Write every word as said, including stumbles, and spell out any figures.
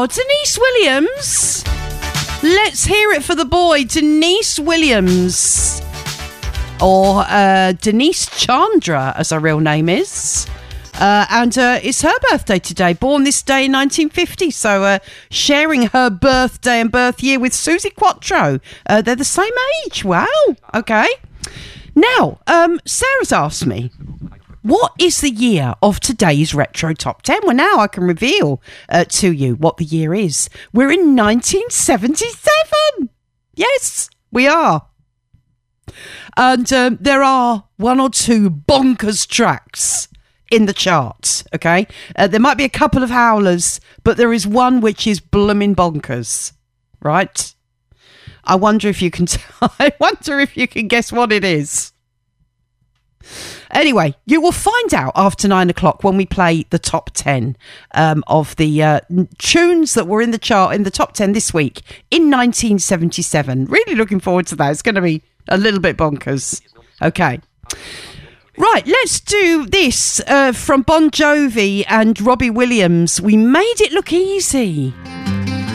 Oh, Denise Williams. Let's hear it for the boy, Denise Williams. Or uh, Denise Chandra, as her real name is. Uh, and uh, it's her birthday today, born this day in nineteen fifty. So uh, sharing her birthday and birth year with Susie Quattro. Uh, they're the same age. Wow. Okay. Now, um, Sarah's asked me, what is the year of today's Retro Top ten? Well, now I can reveal uh, to you what the year is. We're in nineteen seventy-seven. Yes, we are. And um, there are one or two bonkers tracks in the charts, okay? Uh, there might be a couple of howlers, but there is one which is bloomin' bonkers, right? I wonder if you can t- I wonder if you can guess what it is. Anyway, you will find out after nine o'clock when we play the top ten um, of the uh, tunes that were in the chart in the top ten this week in nineteen seventy-seven. Really looking forward to that. It's going to be a little bit bonkers. Okay. Right, let's do this uh, from Bon Jovi and Robbie Williams. We Made It Look Easy.